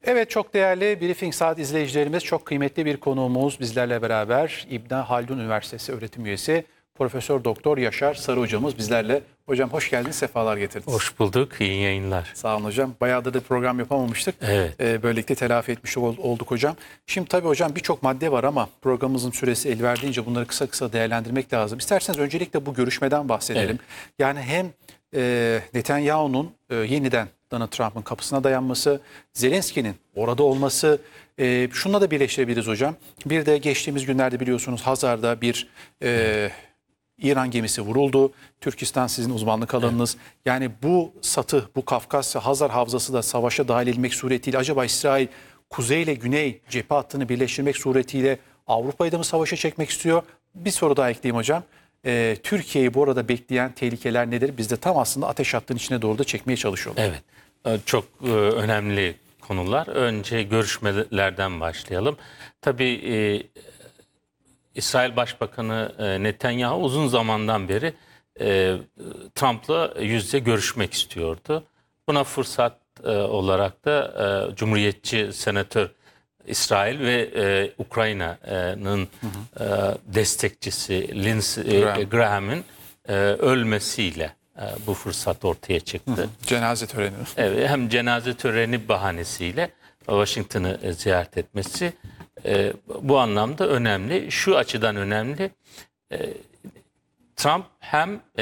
Evet, çok değerli Briefing Saat izleyicilerimiz, çok kıymetli bir konuğumuz bizlerle beraber İbn Haldun Üniversitesi öğretim üyesi Profesör Doktor Yaşar Sarı hocamız bizlerle. Hocam hoş geldiniz, sefalar getirdiniz. Hoş bulduk, iyi yayınlar. Sağ olun hocam. Bayağıdır da program yapamamıştık. Evet. Böylelikle telafi etmiş olduk hocam. Şimdi tabii hocam birçok madde var ama programımızın süresi el verdiğince bunları kısa kısa değerlendirmek lazım. İsterseniz öncelikle bu görüşmeden bahsedelim. Evet. Yani hem Netanyahu'nun yeniden Donald Trump'ın kapısına dayanması, Zelenski'nin orada olması, şununla da birleştirebiliriz hocam. Bir de geçtiğimiz günlerde biliyorsunuz Hazar'da bir İran gemisi vuruldu. Türkistan sizin uzmanlık alanınız. Evet. Yani bu satı, bu Kafkasya, Hazar Havzası da savaşa dahil edilmek suretiyle acaba İsrail kuzey ile güney cephe hattını birleştirmek suretiyle Avrupa'yı da mı savaşa çekmek istiyor? Bir soru daha ekleyeyim hocam. Türkiye'yi bu arada bekleyen tehlikeler nedir? Biz de tam aslında ateş hattının içine doğru da çekmeye çalışıyoruz. Evet, çok önemli konular. Önce görüşmelerden başlayalım. Tabii İsrail Başbakanı Netanyahu uzun zamandan beri Trump'la yüz yüze görüşmek istiyordu. Buna fırsat olarak da Cumhuriyetçi Senatör İsrail ve Ukrayna'nın destekçisi Lindsey Graham'ın ölmesiyle bu fırsat ortaya çıktı. Cenaze töreni. Evet, hem cenaze töreni bahanesiyle Washington'ı ziyaret etmesi bu anlamda önemli. Şu açıdan önemli. Trump hem